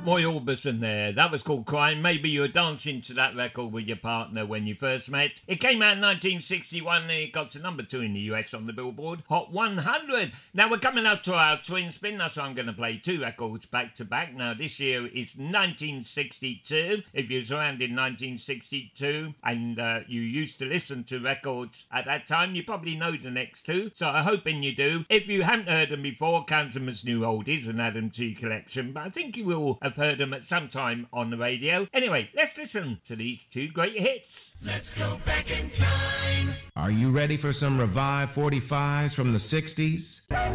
Roy Orbison there. That was called Crying. Maybe you were dancing to that record with your partner when you first met. It came out in 1961 and it got to number 2 in the US on the Billboard Hot 100. Now we're coming up to our twin spin. That's why I'm going to play 2 records back to back. Now this year is 1962. If you're around in 1962 and you used to listen to records at that time, you probably know the next 2. So I'm hoping you do. If you haven't heard them before, count them as new oldies and add them to your collection. But I think you will have heard them at some time on the radio. Anyway, let's listen to these 2 great hits. Let's go back in time. Are you ready for some revived 45s from the 60s?